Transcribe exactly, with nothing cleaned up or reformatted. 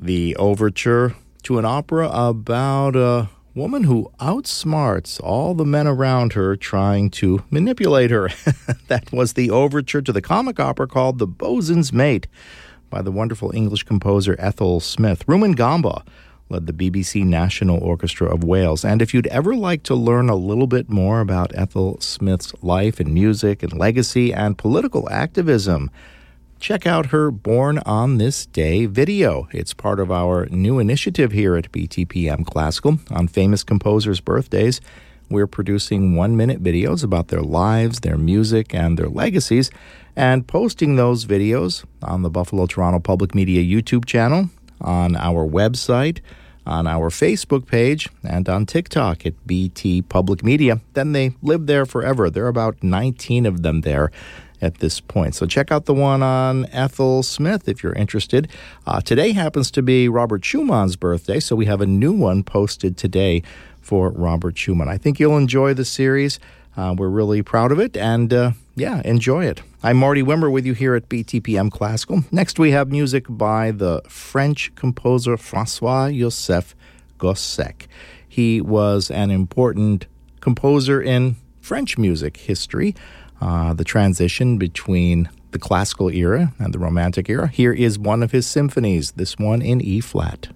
the overture to an opera about a woman who outsmarts all the men around her trying to manipulate her. That was the overture to the comic opera called The Bosun's Mate by the wonderful English composer Ethel Smith. Rumen Gamba led the B B C National Orchestra of Wales. And if you'd ever like to learn a little bit more about Ethel Smith's life and music and legacy and political activism, check out her Born on This Day video. It's part of our new initiative here at B T P M Classical. On famous composers' birthdays, we're producing one-minute videos about their lives, their music, and their legacies, and posting those videos on the Buffalo Toronto Public Media YouTube channel, on our website, on our Facebook page, and on TikTok at B T Public Media. Then they live there forever. There are about nineteen of them there at this point. So check out the one on Ethel Smith if you're interested. Uh, today happens to be Robert Schumann's birthday, so we have a new one posted today for Robert Schumann. I think you'll enjoy the series. Uh, we're really proud of it, and uh, yeah, enjoy it. I'm Marty Wimmer with you here at B T P M Classical. Next, we have music by the French composer François-Joseph Gossec. He was an important composer in French music history, uh, the transition between the classical era and the Romantic era. Here is one of his symphonies, this one in E-flat.